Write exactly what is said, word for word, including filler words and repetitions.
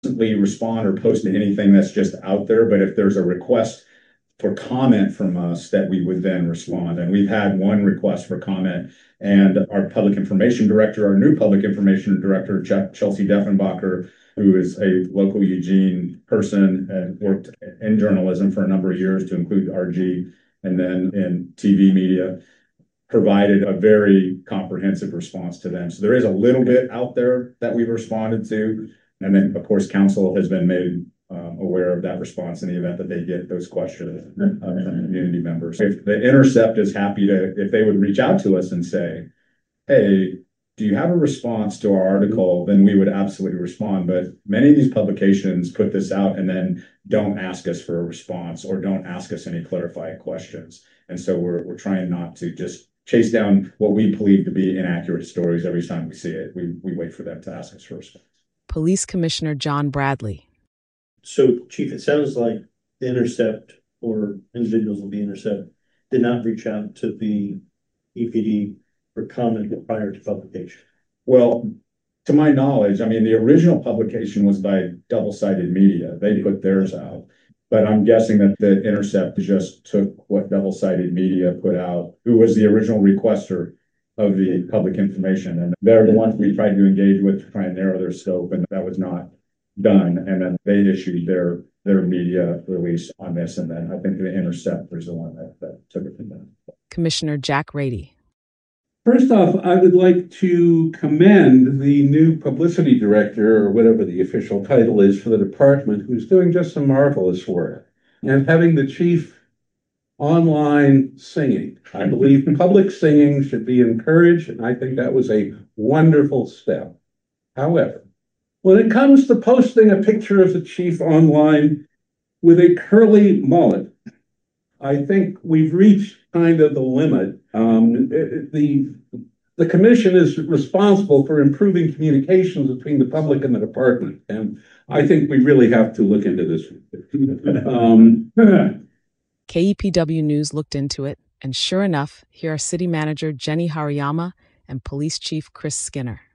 respond or post to anything that's just out there, but if there's a request for comment from us, that we would then respond. And we've had one request for comment, and our public information director, our new public information director, Chelsea Deffenbacher, who is a local Eugene person and worked in journalism for a number of years, to include R G and then in T V media, provided a very comprehensive response to them. So there is a little bit out there that we've responded to. And then, of course, council has been made um, aware of that response in the event that they get those questions uh, from community members. If the Intercept is happy to, if they would reach out to us and say, hey, do you have a response to our article? Then we would absolutely respond. But many of these publications put this out and then don't ask us for a response or don't ask us any clarifying questions. And so we're, we're trying not to just chase down what we believe to be inaccurate stories every time we see it. We, we wait for them to ask us for a response. Police Commissioner John Bradley. So, Chief, it sounds like the Intercept or individuals of the Intercept did not reach out to the E P D for comment prior to publication. Well, to my knowledge, I mean, the original publication was by Double Sided Media. They put theirs out. But I'm guessing that the Intercept just took what Double Sided Media put out, who was the original requester of the public information. And they're the ones we tried to engage with to try and narrow their scope, and that was not done. And then they issued their their media release on this. And then I think the Intercept was the one that, that took it from them. Commissioner Jack Rady. First off, I would like to commend the new publicity director, or whatever the official title is for the department, who's doing just some marvelous work. And having the chief online singing. I believe public singing should be encouraged, and I think that was a wonderful step. However, when it comes to posting a picture of the chief online with a curly mullet, I think we've reached kind of the limit. Um, the, the commission is responsible for improving communications between the public and the department, and I think we really have to look into this. Um, K E P W News looked into it, and sure enough, here are City Manager Jenny Hariyama and Police Chief Chris Skinner.